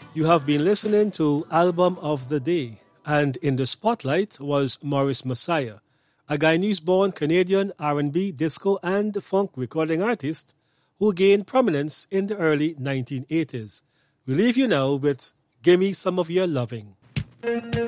You have been listening to Album of the Day, and in the spotlight was Maurice Messiah, a Guyanese-born Canadian R&B, disco, and funk recording artist who gained prominence in the early 1980s. We leave you now with Gimme Some of Your Loving.